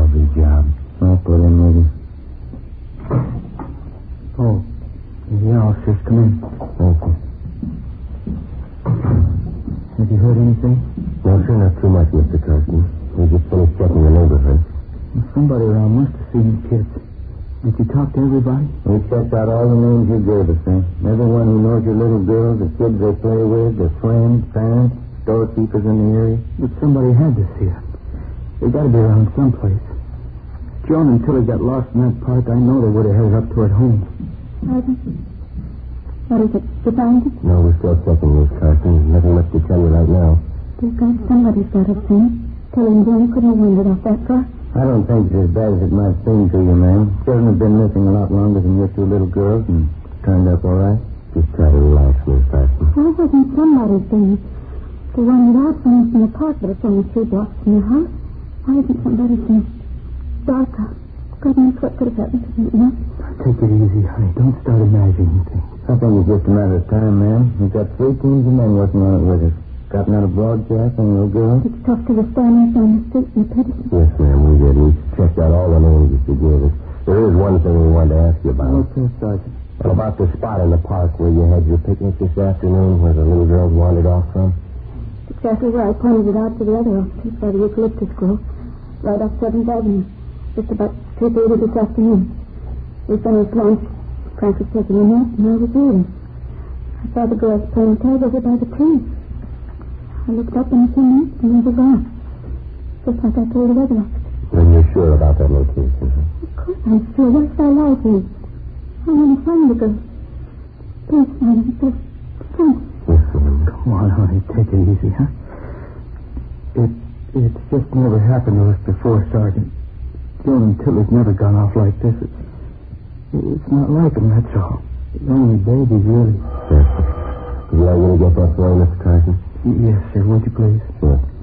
Lovely job. I'll put in with you. Oh, yeah, officers, come in. Thank you. Have you heard anything? No, sure, not too much, Mr. Carson. We just finished checking the neighborhood. Well, somebody around must have seen the kids. Did you talk to everybody? We checked out all the names you gave us, sir. Everyone who knows your little girls, the kids they play with, their friends, parents, storekeepers in the area. But somebody had to see her. They got to be around someplace. Joan and Tilly got lost in that park. I know they would have headed up toward home. What is it? You found it? No, we're still checking this, Carson. There's nothing much to tell you right now. Dear God, somebody's got to seen. Tilly and Joan couldn't have wandered off that far. I don't think it's as bad as it might seem to you, ma'am. Children have been missing a lot longer than your two little girls and turned up all right. Just try to relax, Miss Carson. Why wasn't somebody's thing? They wandered out from us in the park, but it's only 3 blocks from your house. Why isn't somebody seen? Dark out. God knows what could have happened to me, you know? Take it easy, honey. Don't start imagining things. I think it's just a matter of time, ma'am. We've got 3 teams of men working on it with us. Gotten out a broadcast on your girl? Did you talk to the Steiners on the street in the Peterson? Yes, ma'am, we did. We checked out all the names that you gave us. There is one thing we wanted to ask you about. Okay, Sergeant. Well, about the spot in the park where you had your picnic this afternoon, where the little girls wandered off from. Exactly where I pointed it out to the other officers by the eucalyptus grove, right off 7th Avenue, just about 3:30 this afternoon. We finished lunch. Frank was taking a nap, and I was reading. I saw the girls playing tag over by the tree. I looked up in a few minutes, and they were gone. Just like I told the other officers. Then you're sure about that location, huh? Of course I'm sure. Why should I lie to you? I want to find the girl. Please, Madam, please. Yes, ma'am. Come on, honey. Take it easy, huh? It's just never happened to us before, Sergeant. Joan and Tilly's never gone off like this. It's not like them, that's all. They're only babies, really. Yes. Would you like me to get that for you, Mr. Carson? Yes, sir. Would you please? Sure.